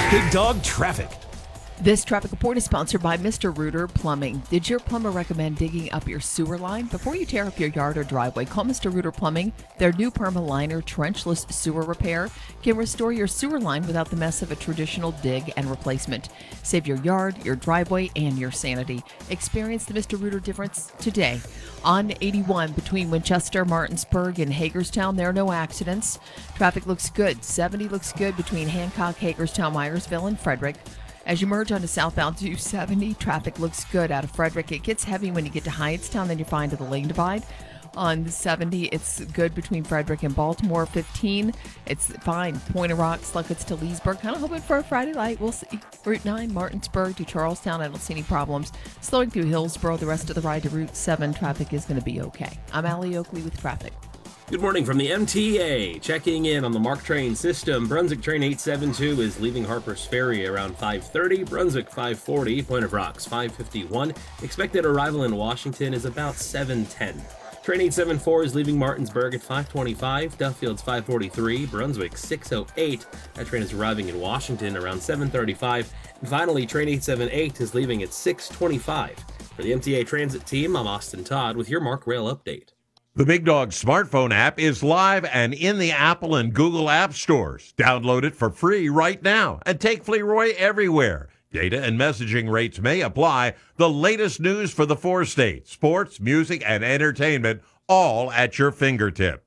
Big Dog Traffic. This traffic report is sponsored by Mr. Rooter Plumbing. Did your plumber recommend digging up your sewer line? Before you tear up your yard or driveway, call Mr. Rooter Plumbing. Their new Permaliner trenchless sewer repair can restore your sewer line without the mess of a traditional dig and replacement. Save your yard, your driveway, and your sanity. Experience the Mr. Rooter difference today. On 81 between Winchester, Martinsburg, and Hagerstown, there are no accidents. Traffic looks good. 70 looks good between Hancock, Hagerstown, Myersville, and Frederick. As you merge onto southbound 270, traffic looks good out of Frederick. It gets heavy when you get to Hyattstown, then you find to the lane divide. On 70, it's good between Frederick and Baltimore. 15, it's fine. Point of Rocks, Luckett's to Leesburg. Kind of hoping for a Friday light. We'll see. Route 9, Martinsburg to Charlestown. I don't see any problems. Slowing through Hillsborough. The rest of the ride to Route 7, traffic is going to be okay. I'm Allie Oakley with traffic. Good morning from the MTA. Checking in on the MARC train system. Brunswick train 872 is leaving Harper's Ferry around 5:30. Brunswick 540. Point of Rocks 5:51. Expected arrival in Washington is about 7:10. Train 874 is leaving Martinsburg at 5:25. Duffield's 5:43. Brunswick 6:08. That train is arriving in Washington around 7:35. And finally, train 878 is leaving at 6:25. For the MTA Transit team, I'm Austin Todd with your MARC Rail update. The Big Dog smartphone app is live and in the Apple and Google app stores. Download it for free right now and take Fleroy everywhere. Data and messaging rates may apply. The latest news for the 4 states, sports, music, and entertainment, all at your fingertips.